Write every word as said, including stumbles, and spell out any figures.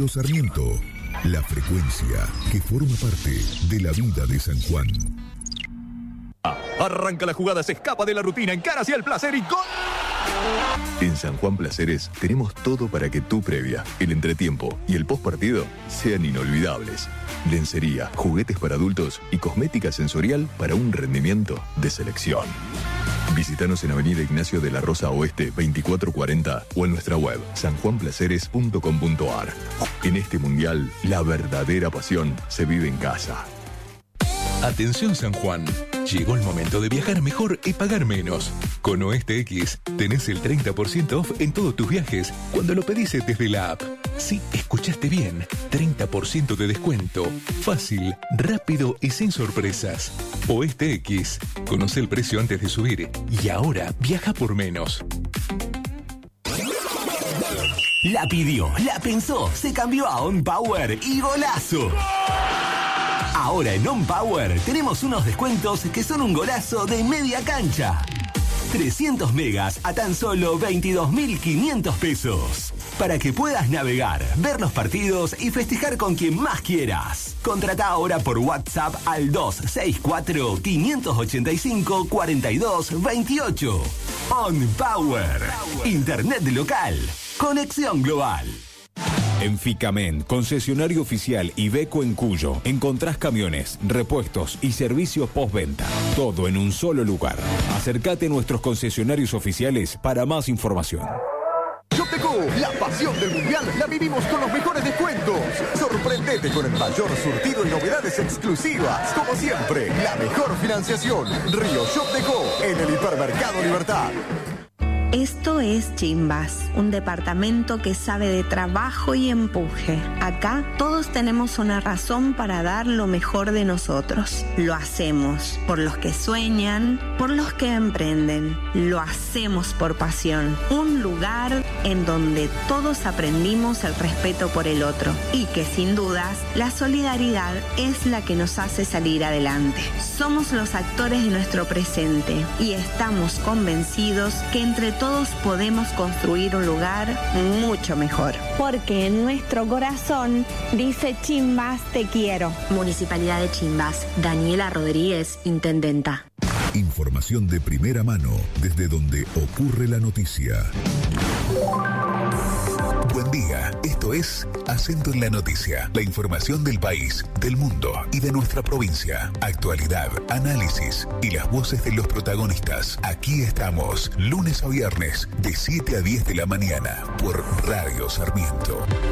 Sarmiento, la frecuencia que forma parte de la vida de San Juan. Arranca la jugada, se escapa de la rutina, encara hacia el placer y ¡gol! En San Juan Placeres tenemos todo para que tu previa, el entretiempo y el postpartido sean inolvidables. Lencería, juguetes para adultos y cosmética sensorial para un rendimiento de selección. Visítanos en Avenida Ignacio de la Rosa Oeste veinticuatro cuarenta o en nuestra web san juan placeres punto com punto a r. En este mundial, la verdadera pasión se vive en casa. Atención San Juan, llegó el momento de viajar mejor y pagar menos. Con Oeste X tenés el treinta por ciento off en todos tus viajes cuando lo pedís desde la app. Sí, escuchaste bien, treinta por ciento de descuento. Fácil, rápido y sin sorpresas. Oeste X, conoce el precio antes de subir y ahora viaja por menos. La pidió, la pensó, se cambió a On Power y golazo. Ahora en On Power tenemos unos descuentos que son un golazo de media cancha. trescientos megas a tan solo veintidós mil quinientos pesos. Para que puedas navegar, ver los partidos y festejar con quien más quieras. Contrata ahora por WhatsApp al dos seis cuatro, cinco ocho cinco, cuatro dos dos ocho. On Power. Internet local. Conexión global. En Ficamen, concesionario oficial Iveco en Cuyo, encontrás camiones, repuestos y servicios postventa. Todo en un solo lugar. Acércate a nuestros concesionarios oficiales para más información. Shopdeco, la pasión del mundial la vivimos con los mejores descuentos. Sorprendete con el mayor surtido y novedades exclusivas. Como siempre, la mejor financiación. Río Shopdeco, en el Hipermercado Libertad. Esto es Chimbas, un departamento que sabe de trabajo y empuje. Acá todos tenemos una razón para dar lo mejor de nosotros. Lo hacemos por los que sueñan, por los que emprenden. Lo hacemos por pasión. Un lugar en donde todos aprendimos el respeto por el otro y que sin dudas la solidaridad es la que nos hace salir adelante. Somos los actores de nuestro presente y estamos convencidos que entre todos podemos construir un lugar mucho mejor. Porque en nuestro corazón dice Chimbas te quiero. Municipalidad de Chimbas. Daniela Rodríguez, intendenta. Información de primera mano desde donde ocurre la noticia. Buen día, esto es Acento en la Noticia. La información del país, del mundo y de nuestra provincia. Actualidad, análisis y las voces de los protagonistas. Aquí estamos, lunes a viernes, de siete a diez de la mañana, por Radio Sarmiento.